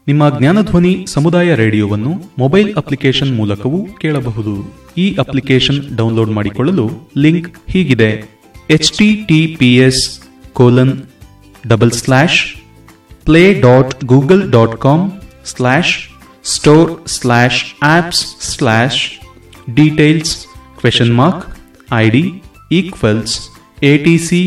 ನಿಮ್ಮ ಜ್ಞಾನಧ್ವನಿ ಸಮುದಾಯ ರೇಡಿಯೋವನ್ನು mobile application ಮೂಲಕವೂ ಕೇಳಬಹುದು. ಈ ಅಪ್ಲಿಕೇಶನ್ ಡೌನ್ಲೋಡ್ ಮಾಡಿಕೊಳ್ಳಲು ಲಿಂಕ್ ಹೀಗಿದೆ: https://play.google.com/store/apps/details?id=atc